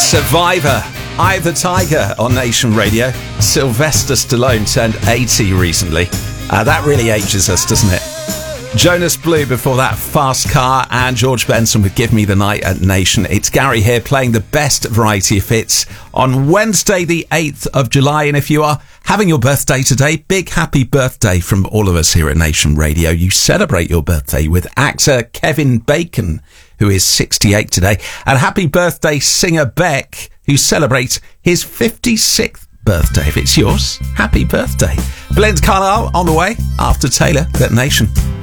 Survivor, Eye of the Tiger on Nation Radio. Sylvester Stallone turned 80 recently. That really ages us, doesn't it? Jonas Blue before that, Fast Car, and George Benson with Give Me the Night at Nation. It's Gary here playing the best variety of hits on Wednesday the 8th of July. And if you are having your birthday today, big happy birthday from all of us here at Nation Radio. You celebrate your birthday with actor Kevin Bacon, who is 68 today. And happy birthday singer Beck, who celebrates his 56th birthday. If it's yours, happy birthday. Blend Carlisle on the way after Taylor at Nation.